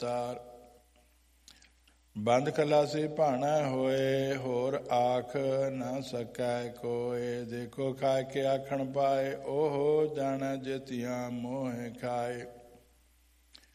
ਤਾਰ। ਬੰਦ ਖਲਾਸੀ ਭਾਣਾ ਹੋਏ, ਹੋਰ ਆਖ ਨਾ ਸਕੈ ਕੋਏ। ਦੇਖੋ ਖਾ ਕੇ ਆਖਣ ਪਾਏ, ਉਹ ਜਾਣ ਜਿਤਿਆਂ ਮੋਹ ਖਾਏ।